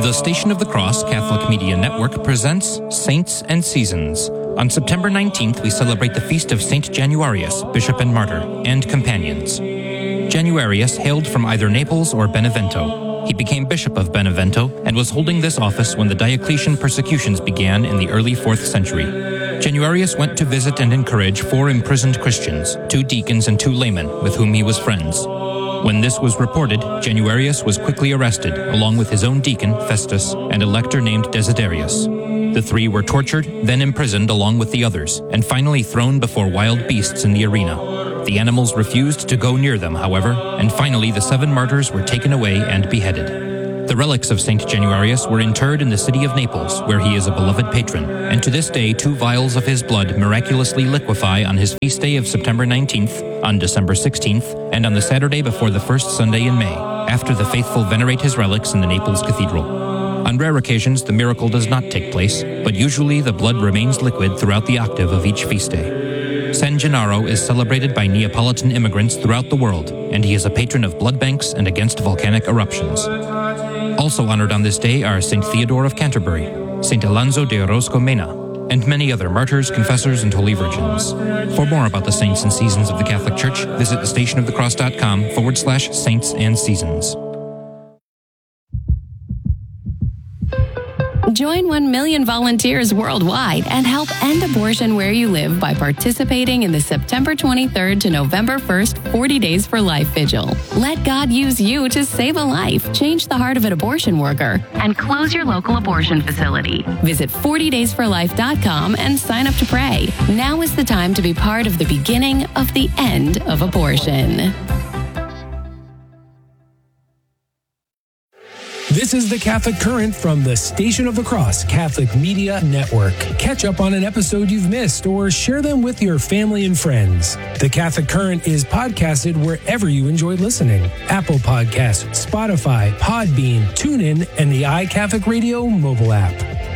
The Station of the Cross Catholic Media Network presents Saints and Seasons. On September 19th, we celebrate the feast of Saint Januarius, Bishop and Martyr, and companions. Januarius hailed from either Naples or Benevento. He became Bishop of Benevento and was holding this office when the Diocletian persecutions began in the early 4th century. Januarius went to visit and encourage 4 imprisoned Christians, 2 deacons and 2 laymen, with whom he was friends. When this was reported, Januarius was quickly arrested, along with his own deacon, Festus, and a lector named Desiderius. The 3 were tortured, then imprisoned along with the others, and finally thrown before wild beasts in the arena. The animals refused to go near them, however, and finally the 7 martyrs were taken away and beheaded. The relics of Saint Januarius were interred in the city of Naples, where he is a beloved patron, and to this day 2 vials of his blood miraculously liquefy on his feast day of September 19th, on December 16th, and on the Saturday before the first Sunday in May, after the faithful venerate his relics in the Naples Cathedral. On rare occasions, the miracle does not take place, but usually the blood remains liquid throughout the octave of each feast day. San Gennaro is celebrated by Neapolitan immigrants throughout the world, and he is a patron of blood banks and against volcanic eruptions. Also honored on this day are St. Theodore of Canterbury, St. Alonso de Orozco Mena, and many other martyrs, confessors, and holy virgins. For more about the saints and seasons of the Catholic Church, visit thestationofthecross.com/saints and seasons. Join 1 million volunteers worldwide and help end abortion where you live by participating in the September 23rd to November 1st 40 Days for Life Vigil. Let God use you to save a life, change the heart of an abortion worker, and close your local abortion facility. Visit 40daysforlife.com and sign up to pray. Now is the time to be part of the beginning of the end of abortion. This is the Catholic Current from the Station of the Cross Catholic Media Network. Catch up on an episode you've missed or share them with your family and friends. The Catholic Current is podcasted wherever you enjoy listening. Apple Podcasts, Spotify, Podbean, TuneIn, and the iCatholic Radio mobile app.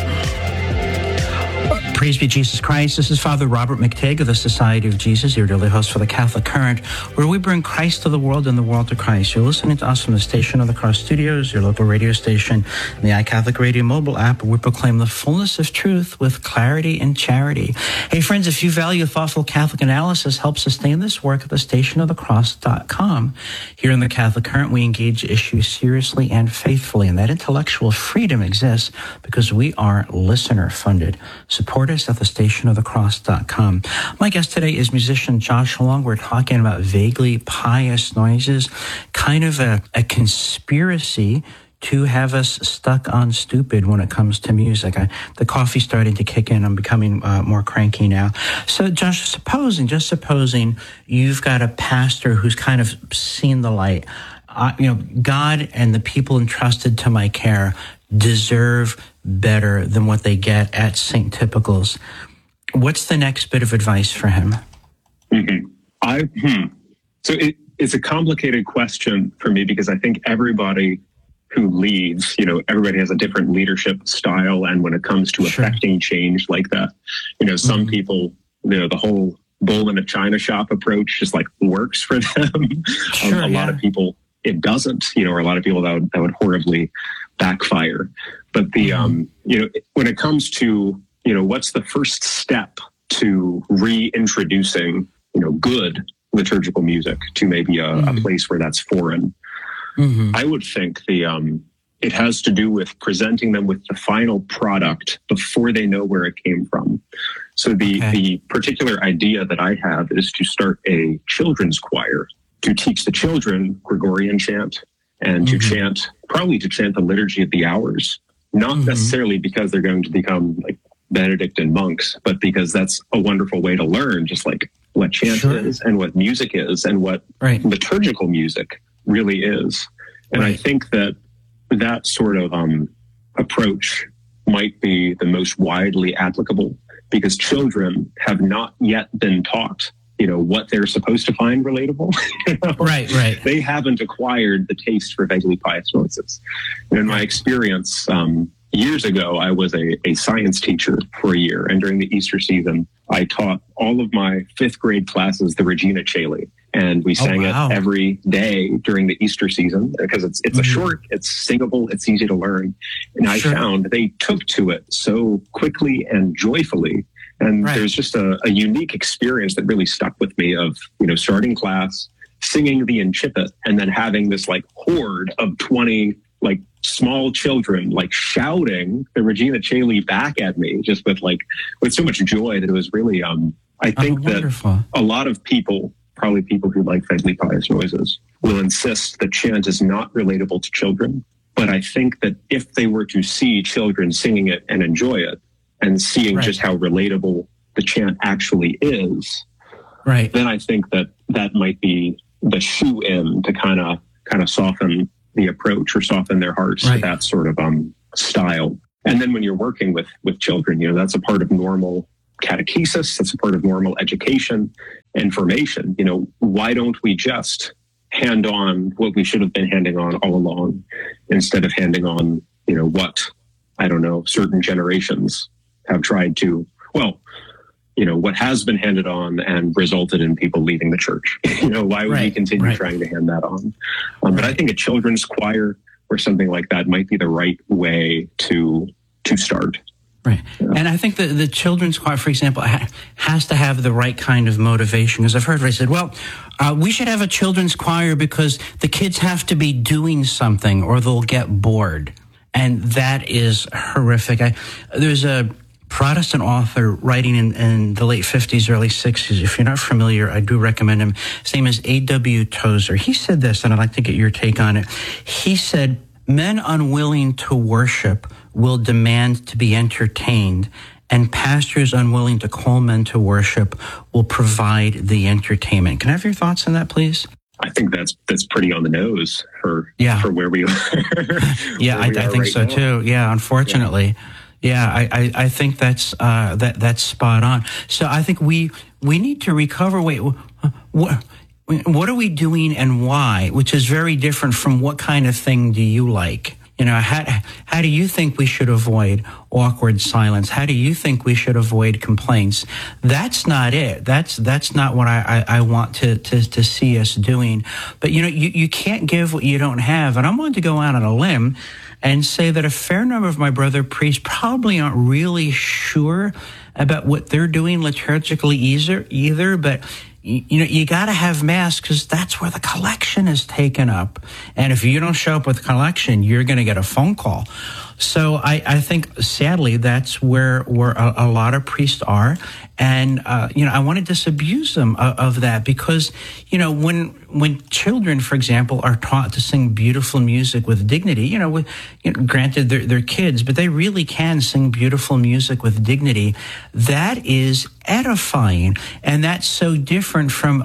Praise be Jesus Christ. This is Father Robert McTague of the Society of Jesus, your daily host for the Catholic Current, where we bring Christ to the world and the world to Christ. You're listening to us from the Station of the Cross Studios, your local radio station, and the iCatholic Radio mobile app, where we proclaim the fullness of truth with clarity and charity. Hey, friends, if you value thoughtful Catholic analysis, help sustain this work at thestationofthecross.com. Here in the Catholic Current, we engage issues seriously and faithfully, and that intellectual freedom exists because we are listener-funded. Support us at thestationofthecross.com. My guest today is musician Josh Long. We're talking about vaguely pious noises, kind of a conspiracy to have us stuck on stupid when it comes to music. The coffee's starting to kick in. I'm becoming more cranky now. So, Josh, just supposing you've got a pastor who's kind of seen the light. God and the people entrusted to my care deserve better than what they get at St. Typical's. What's the next bit of advice for him? So it's a complicated question for me because I think everybody who leads, everybody has a different leadership style. And when it comes to affecting change like that, some people, the whole bull in a china shop approach just like works for them. A lot of people, it doesn't, or a lot of people that would horribly backfire. But when it comes to, what's the first step to reintroducing, good liturgical music to maybe a place where that's foreign, I would think it has to do with presenting them with the final product before they know where it came from. So the particular idea that I have is to start a children's choir to teach the children Gregorian chant and to chant the Liturgy of the Hours, not necessarily because they're going to become like Benedictine monks, but because that's a wonderful way to learn just like what chant is and what music is and what liturgical music really is. And I think that sort of approach might be the most widely applicable because children have not yet been taught what they're supposed to find relatable. Right. They haven't acquired the taste for vaguely pious noises. And in my experience, years ago, I was a science teacher for a year. And during the Easter season, I taught all of my 5th grade classes the Regina Caeli. And we sang it every day during the Easter season because it's a short, it's singable, it's easy to learn. And I found they took to it so quickly and joyfully. And there's just a unique experience that really stuck with me of, starting class, singing the Incipit, and then having this like horde of 20 like small children like shouting the Regina Caeli back at me just with so much joy that it was really, I think that a lot of people, probably people who like faintly pious noises, will insist that chant is not relatable to children. But I think that if they were to see children singing it and enjoy it, and seeing just how relatable the chant actually is, then I think that might be the shoe-in to kind of soften the approach or soften their hearts to that sort of style. And then when you're working with children, that's a part of normal catechesis, that's a part of normal education and formation. Why don't we just hand on what we should have been handing on all along instead of handing on, what, I don't know, certain generations have tried to, what has been handed on and resulted in people leaving the church. Why would we continue trying to hand that on? But I think a children's choir or something like that might be the right way to start. Right. Yeah. And I think the children's choir, for example, has to have the right kind of motivation. Because I've heard everybody said, we should have a children's choir because the kids have to be doing something or they'll get bored. And that is horrific. There's a Protestant author writing in the late 50s, early 60s. If you're not familiar, I do recommend him. His name is A.W. Tozer. He said this, and I'd like to get your take on it. He said, men unwilling to worship will demand to be entertained, and pastors unwilling to call men to worship will provide the entertainment. Can I have your thoughts on that, please? I think that's pretty on the nose for where we are. I think so too. Yeah, unfortunately. Yeah, I think that's spot on. So I think we need to recover. Wait, what are we doing and why? Which is very different from what kind of thing do you like? How do you think we should avoid awkward silence? How do you think we should avoid complaints? That's not it. That's not what I want to see us doing. But you can't give what you don't have. And I'm willing to go out on a limb and say that a fair number of my brother priests probably aren't really sure about what they're doing liturgically either, but you got to have mass because that's where the collection is taken up. And if you don't show up with the collection, you're going to get a phone call. So I think, sadly, that's where a lot of priests are. And, I want to disabuse them of that because, when children, for example, are taught to sing beautiful music with dignity, granted they're kids, but they really can sing beautiful music with dignity. That is edifying. And that's so different from,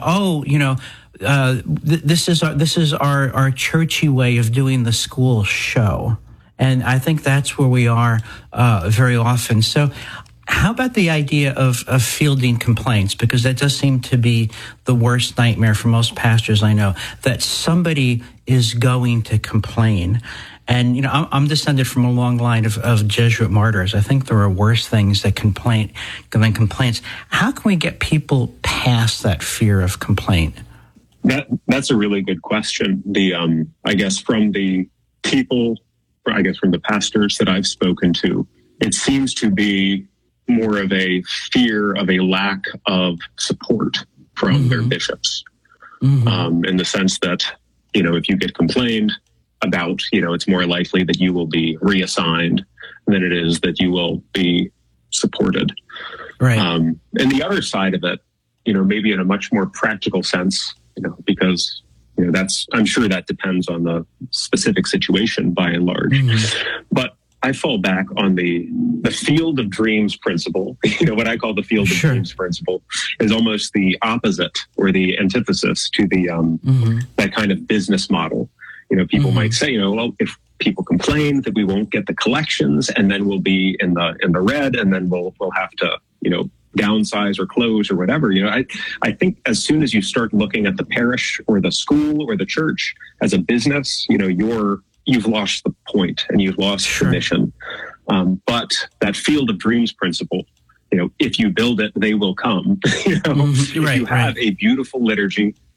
this is our churchy way of doing the school show. And I think that's where we are very often. So how about the idea of fielding complaints? Because that does seem to be the worst nightmare for most pastors I know, that somebody is going to complain. And, I'm descended from a long line of Jesuit martyrs. I think there are worse things than complaints. How can we get people past that fear of complaint? That's a really good question. I guess from the pastors that I've spoken to, it seems to be more of a fear of a lack of support from their bishops, in the sense that, if you get complained about, it's more likely that you will be reassigned than it is that you will be supported. Right. And the other side of it, maybe in a much more practical sense, because I'm sure that depends on the specific situation by and large. But I fall back on the field of dreams principle. What I call the field of dreams principle is almost the opposite or the antithesis to the that kind of business model. People might say, if people complain that we won't get the collections, and then we'll be in the red, and then we'll have to downsize or close or whatever. I think as soon as you start looking at the parish or the school or the church as a business, you've lost the point and you've lost the mission. But that field of dreams principle, if you build it, they will come. If you have a beautiful liturgy,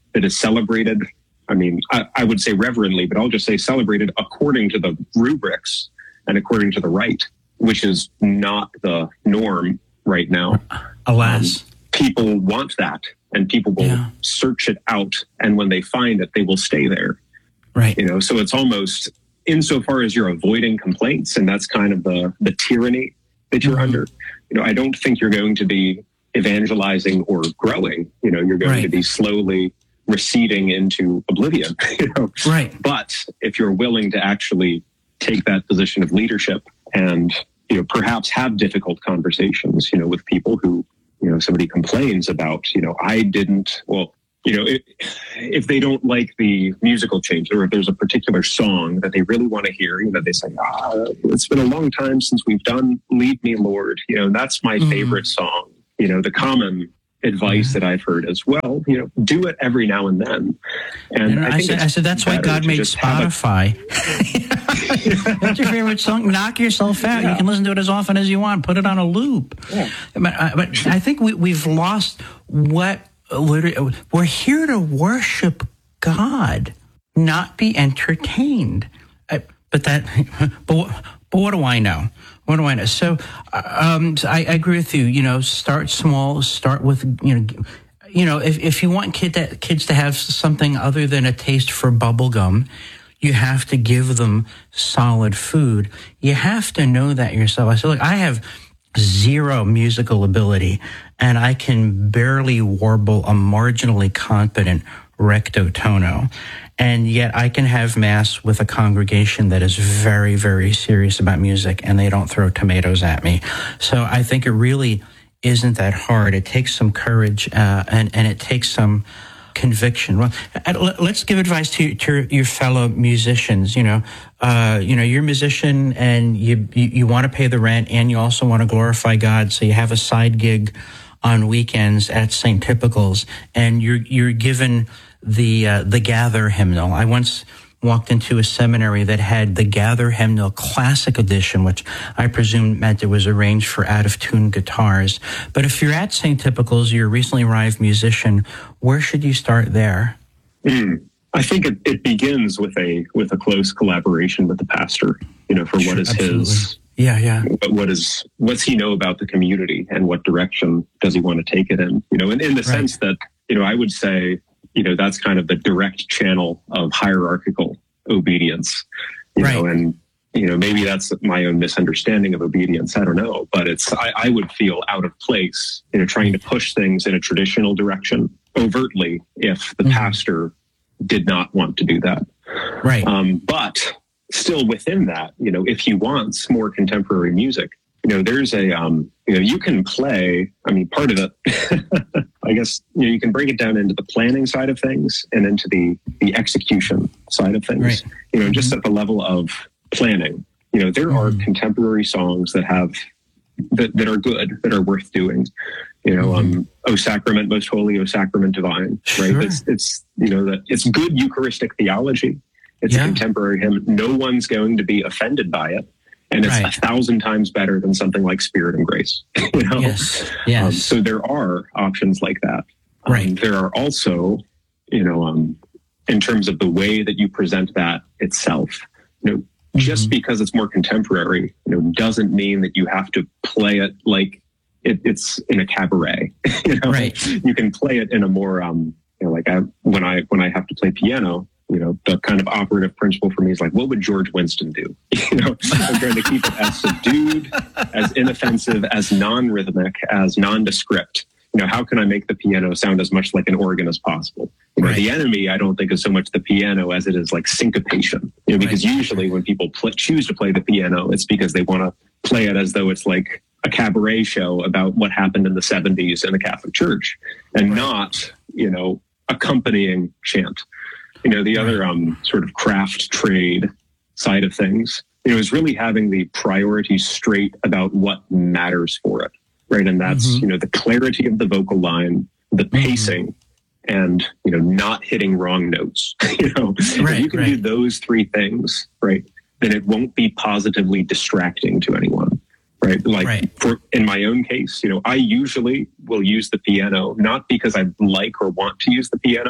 that is celebrated, I mean, I would say reverently, but I'll just say celebrated according to the rubrics and according to the rite, which is not the norm right now. Alas. People want that, and people will search it out. And when they find it, they will stay there. Right. You know, so it's almost, insofar as you're avoiding complaints, and that's kind of the tyranny that you're under. You know, I don't think you're going to be evangelizing or growing. You know, you're going to be slowly receding into oblivion. You know? Right. But if you're willing to actually take that position of leadership and, you know, perhaps have difficult conversations, you know, with people who, you know, somebody complains about, you know, you know, if they don't like the musical change, or if there's a particular song that they really want to hear, you know, they say, it's been a long time since we've done Lead Me, Lord. You know, that's my favorite song. You know, the common advice that I've heard as well, you know, do it every now and then. And I said that's why God made Spotify. That's your favorite song. Knock yourself out. You can listen to it as often as you want. Put it on a loop. Yeah. But I think we've lost what we're here to worship God, not be entertained. But what do I know? What do I know? So I agree with you. You know, start small. Start with, you know, if you want kids to have something other than a taste for bubble gum, you have to give them solid food. You have to know that yourself. I said, look, I have zero musical ability, and I can barely warble a marginally competent recto tono. And yet I can have mass with a congregation that is very, very serious about music, and they don't throw tomatoes at me. So I think it really isn't that hard. It takes some courage, and it takes some conviction. Well, let's give advice to your fellow musicians. You know, you're a musician, and you want to pay the rent, and you also want to glorify God. So you have a side gig on weekends at St. Typical's, and you're given the Gather hymnal. I once walked into a seminary that had the Gather hymnal classic edition, which I presume meant it was arranged for out-of-tune guitars. But if you're at St. Typical's, you're a recently arrived musician, where should you start there? I think it begins with a close collaboration with the pastor, you know, for what is his... What's he know about the community, and what direction does he want to take it in? You know, and in the sense that, you know, I would say, you know, that's kind of the direct channel of hierarchical obedience, you know, and, you know, maybe that's my own misunderstanding of obedience. I don't know, but I would feel out of place, you know, trying to push things in a traditional direction overtly if the pastor did not want to do that. Right. But still within that, you know, if he wants more contemporary music, you know, there's a, you know, you can play, I mean, part of it, I guess, you know, you can break it down into the planning side of things and into the execution side of things, you know, just at the level of planning. You know, there are contemporary songs that have, that are good, that are worth doing. You know, O Sacrament Most Holy, O Sacrament Divine, right? It's, you know, that it's good Eucharistic theology. It's a contemporary hymn. No one's going to be offended by it. And it's 1,000 times better than something like Spirit and Grace. You know? Yes. So there are options like that. There are also, you know, in terms of the way that you present that itself, you know, just because it's more contemporary, you know, doesn't mean that you have to play it like it's in a cabaret. You know, you can play it in a more, you know, like when I have to play piano, you know, the kind of operative principle for me is like, what would George Winston do? You know, I'm trying to keep it as subdued, as inoffensive, as non-rhythmic, as nondescript. You know, how can I make the piano sound as much like an organ as possible? You know, the enemy, I don't think, is so much the piano as it is like syncopation. You know, because usually when people choose to play the piano, it's because they want to play it as though it's like a cabaret show about what happened in the 70s in the Catholic Church, and not, you know, accompanying chant. You know, the other sort of craft trade side of things, you know, is really having the priorities straight about what matters for it, right? And that's, you know, the clarity of the vocal line, the pacing, and, you know, not hitting wrong notes. You know, if you can do those three things, right, then it won't be positively distracting to anyone, right? Like in my own case, you know, I usually will use the piano, not because I like or want to use the piano,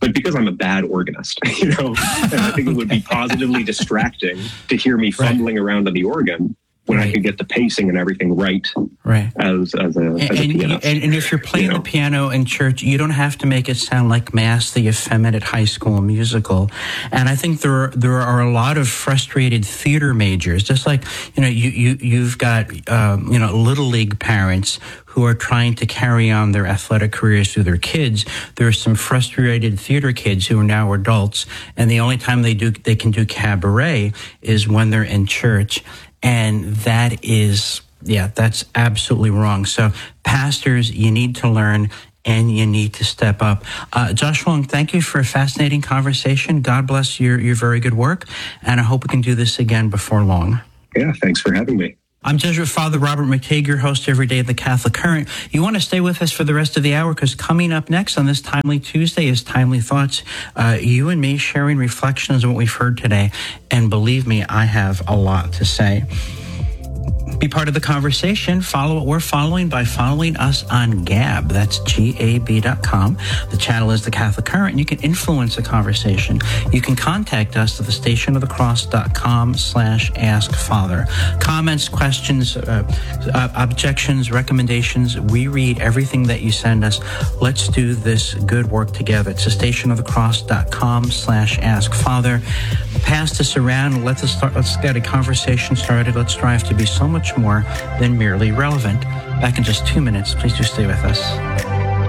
but because I'm a bad organist, and I think it would be positively distracting to hear me fumbling around on the organ when I could get the pacing and everything right. As a pianist. And if you're playing the piano in church, you don't have to make it sound like Mass, the effeminate high school musical. And I think there are a lot of frustrated theater majors, just like, you've got, little league parents who are trying to carry on their athletic careers through their kids. There are some frustrated theater kids who are now adults, and the only time they can do cabaret is when they're in church. And that's absolutely wrong. So pastors, you need to learn and you need to step up. Josh Wong, thank you for a fascinating conversation. God bless your very good work. And I hope we can do this again before long. Yeah, thanks for having me. I'm Jesuit Father Robert McTeigue, your host every day of the Catholic Current. You want to stay with us for the rest of the hour, because coming up next on this Timely Tuesday is Timely Thoughts. You and me sharing reflections on what we've heard today. And believe me, I have a lot to say. Be part of the conversation. Follow what we're following by following us on Gab. That's GAB.com. The channel is the Catholic Current, and you can influence the conversation. You can contact us at thestationofthecross.com/askfather. Comments, questions, objections, recommendations. We read everything that you send us. Let's do this good work together. It's thestationofthecross.com/askfather. Pass this around. Let's get a conversation started. Let's strive to be so much more than merely relevant. Back in just 2 minutes. Please do stay with us.